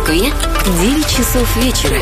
Москве 9 часов вечера.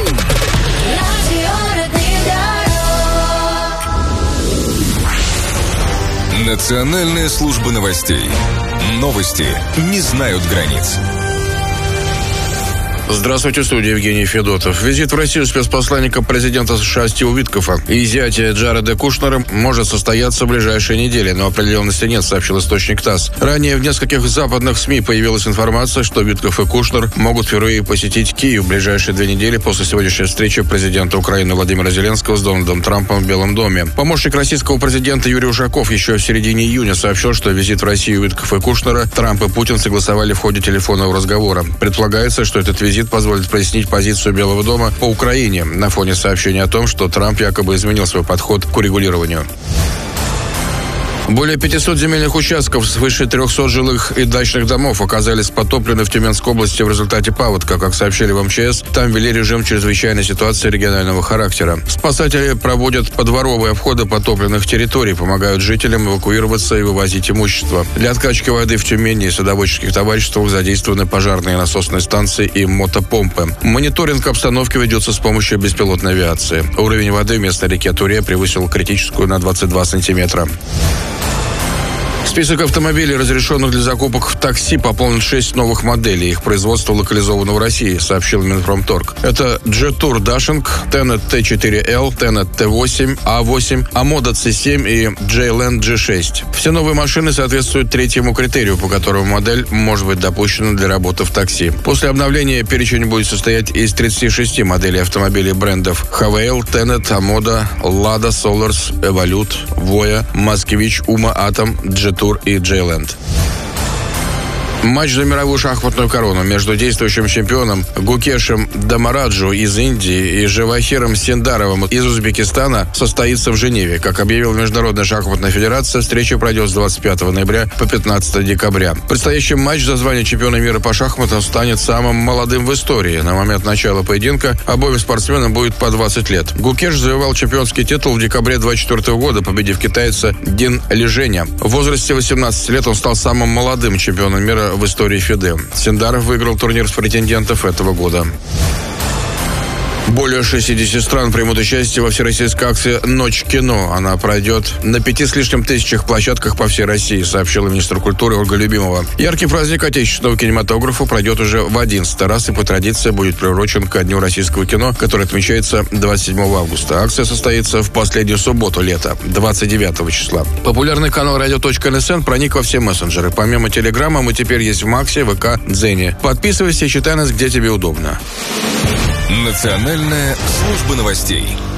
Национальная служба новостей. Новости не знают границ. Здравствуйте, в студии Евгений Федотов. Визит в Россию спецпосланника президента США Стива Уиткофа и зятя Джареда Кушнера может состояться в ближайшие недели, но определенности нет, сообщил источник ТАСС. Ранее в нескольких западных СМИ появилась информация, что Уиткоф и Кушнер могут впервые посетить Киев в ближайшие 2 недели после сегодняшней встречи президента Украины Владимира Зеленского с Дональдом Трампом в Белом доме. Помощник российского президента Юрий Ушаков еще в середине июня сообщил, что визит в Россию Уиткофа и Кушнера Трамп и Путин согласовали в ходе телефонного разговора. Предполагается, что этот визит позволит прояснить позицию Белого дома по Украине на фоне сообщения о том, что Трамп якобы изменил свой подход к урегулированию. Более 500 земельных участков, свыше 300 жилых и дачных домов оказались потоплены в Тюменской области в результате паводка. Как сообщили в МЧС, там ввели режим чрезвычайной ситуации регионального характера. Спасатели проводят подворовые обходы потопленных территорий, помогают жителям эвакуироваться и вывозить имущество. Для откачки воды в Тюмени и садоводческих товариществах задействованы пожарные насосные станции и мотопомпы. Мониторинг обстановки ведется с помощью беспилотной авиации. Уровень воды в местной реке Туре превысил критическую на 22 сантиметра. Список автомобилей, разрешенных для закупок в такси, пополнит 6 новых моделей. Их производство локализовано в России, сообщил Минпромторг. Это Jetour Dashing, Tenet T4L, Tenet T8, A8, Amoda C7 и J-Land G6. Все новые машины соответствуют третьему критерию, по которому модель может быть допущена для работы в такси. После обновления перечень будет состоять из 36 моделей автомобилей брендов Havail, Tenet, Amoda, Lada, Solars, Evolute, Voya, Moskvich, Uma, Atom, Jetour и J-Land. Матч за мировую шахматную корону между действующим чемпионом Гукешем Дамараджу из Индии и Джавахиром Синдаровым из Узбекистана состоится в Женеве. Как объявила Международная шахматная федерация, встреча пройдет с 25 ноября по 15 декабря. Предстоящий матч за звание чемпиона мира по шахматам станет самым молодым в истории. На момент начала поединка обоим спортсменам будет по 20 лет. Гукеш завоевал чемпионский титул в декабре 2024 года, победив китайца Дин Лиженя. В возрасте 18 лет он стал самым молодым чемпионом мира в истории ФИДЕ. Синдаров выиграл турнир с претендентов этого года. Более 60 стран примут участие во всероссийской акции «Ночь кино». Она пройдет на 5 с лишним тысячах площадках по всей России, сообщила министр культуры Ольга Любимова. Яркий праздник отечественного кинематографа пройдет уже в 11-й раз и по традиции будет приурочен ко Дню российского кино, который отмечается 27 августа. Акция состоится в последнюю субботу лета, 29 числа. Популярный канал radio.nsn проник во все мессенджеры. Помимо Телеграма мы теперь есть в Максе, ВК, Дзене. Подписывайся и читай нас, где тебе удобно. Национальная служба новостей.